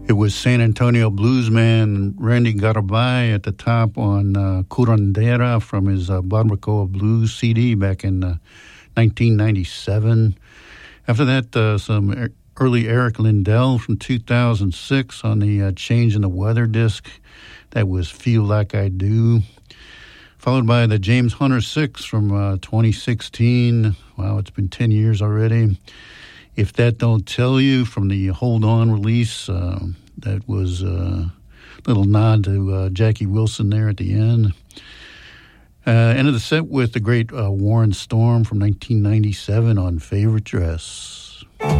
It was San Antonio bluesman Randy Garibay at the top on Curandera from his Barbacoa Blues CD back in 1997. After that, some early Eric Lindell from 2006 on the Change in the Weather disc. That was Feel Like I Do. Followed by the James Hunter 6 from 2016. Wow, it's been 10 years already. If That Don't Tell You from the Hold On release, that was a little nod to Jackie Wilson there at the end. Ended the set with the great Warren Storm from 1997 on Favorite Dress.